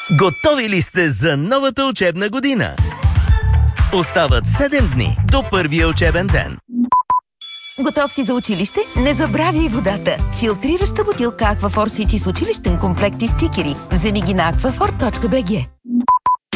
Готови ли сте за новата учебна година? Остават 7 дни до първия учебен ден. Готов си за училище? Не забравяй водата! Филтрираща бутилка Aquaphor City с училищен комплект и стикери. Вземи ги на aquaphor.bg.